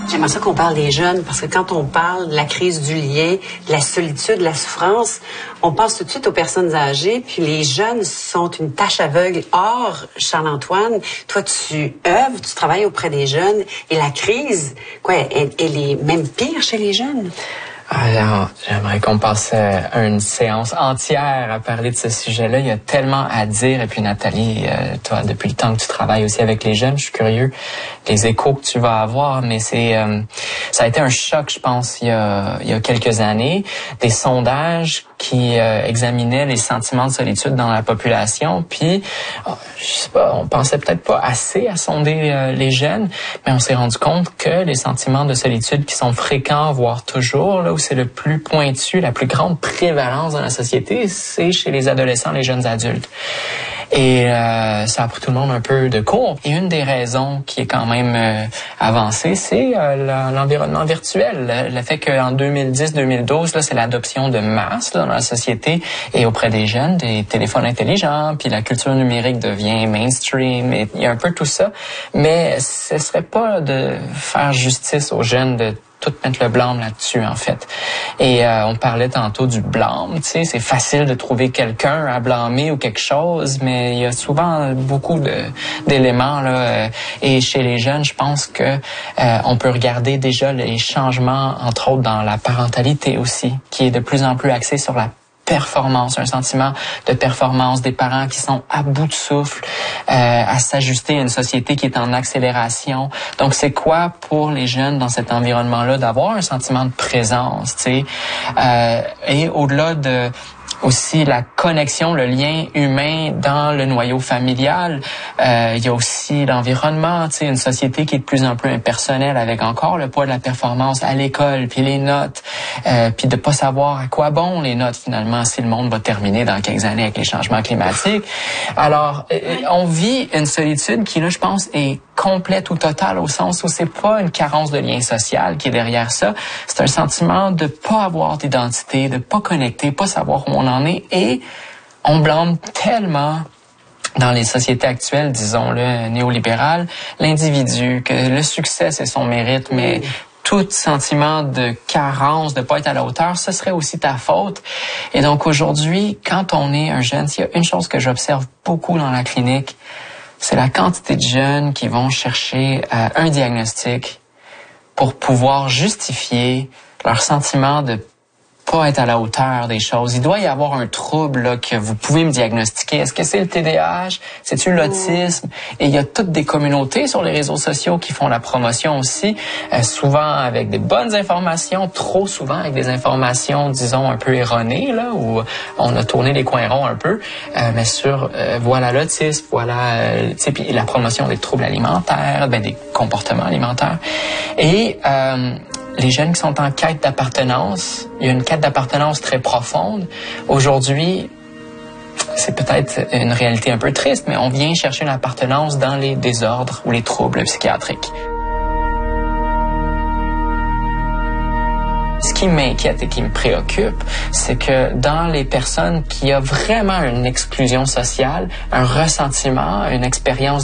J'aimerais ça qu'on parle des jeunes, parce que quand on parle de la crise du lien, de la solitude, de la souffrance, on pense tout de suite aux personnes âgées, puis les jeunes sont une tache aveugle. Or, Charles-Antoine, toi, tu œuvres, tu travailles auprès des jeunes, et la crise, elle est même pire chez les jeunes. Alors, j'aimerais qu'on passe une séance entière à parler de ce sujet-là. Il y a tellement à dire. Et puis Nathalie, toi, depuis le temps que tu travailles aussi avec les jeunes, je suis curieux les échos que tu vas avoir. Mais ça a été un choc, je pense, il y a quelques années. Des sondages qui examinaient les sentiments de solitude dans la population. Puis, je sais pas, on pensait peut-être pas assez à sonder les jeunes, mais on s'est rendu compte que les sentiments de solitude qui sont fréquents, voire toujours, là où c'est le plus pointu, la plus grande prévalence dans la société, c'est chez les adolescents, les jeunes adultes. Et ça a pris tout le monde un peu de court. Et une des raisons qui est quand même avancée, c'est l'environnement virtuel. Le fait qu'en 2010-2012, là, c'est l'adoption de masse là, dans la société et auprès des jeunes, des téléphones intelligents, puis la culture numérique devient mainstream. Et il y a un peu tout ça. Mais ce serait pas de faire justice aux jeunes de tout mettre le blâme là-dessus, en fait. Et on parlait tantôt du blâme, tu sais, c'est facile de trouver quelqu'un à blâmer ou quelque chose, mais il y a souvent beaucoup d'éléments, là. Et chez les jeunes, je pense que on peut regarder déjà les changements, entre autres, dans la parentalité aussi, qui est de plus en plus axée sur la performance, un sentiment de performance des parents qui sont à bout de souffle, à s'ajuster à une société qui est en accélération. Donc, c'est quoi pour les jeunes dans cet environnement-là d'avoir un sentiment de présence, tu sais, et au-delà de aussi la connexion, le lien humain dans le noyau familial. Il y a aussi l'environnement, tu sais, une société qui est de plus en plus impersonnelle avec encore le poids de la performance à l'école, puis les notes, puis de pas savoir à quoi bon les notes finalement si le monde va terminer dans quelques années avec les changements climatiques. Alors, on vit une solitude qui, là, je pense, est complète ou totale au sens où c'est pas une carence de lien social qui est derrière ça. C'est un sentiment de pas avoir d'identité, de pas connecter, pas savoir où on en est, et on blâme tellement dans les sociétés actuelles, disons-le, néolibérales, l'individu, que le succès c'est son mérite, mais tout sentiment de carence, de pas être à la hauteur, ce serait aussi ta faute. Et donc aujourd'hui, quand on est un jeune, s'il y a une chose que j'observe beaucoup dans la clinique, c'est la quantité de jeunes qui vont chercher un diagnostic pour pouvoir justifier leur sentiment de pas être à la hauteur des choses. Il doit y avoir un trouble là, que vous pouvez me diagnostiquer. Est-ce que c'est le TDAH? C'est-tu l'autisme? Et il y a toutes des communautés sur les réseaux sociaux qui font la promotion aussi, souvent avec des bonnes informations, trop souvent avec des informations, disons, un peu erronées, là, où on a tourné les coins ronds un peu, mais sur, voilà l'autisme, voilà, tu sais, puis la promotion des troubles alimentaires, des comportements alimentaires. Et les jeunes qui sont en quête d'appartenance, il y a une quête d'appartenance très profonde. Aujourd'hui, c'est peut-être une réalité un peu triste, mais on vient chercher une appartenance dans les désordres ou les troubles psychiatriques. Ce qui m'inquiète et qui me préoccupe, c'est que dans les personnes qui ont vraiment une exclusion sociale, un ressentiment, une expérience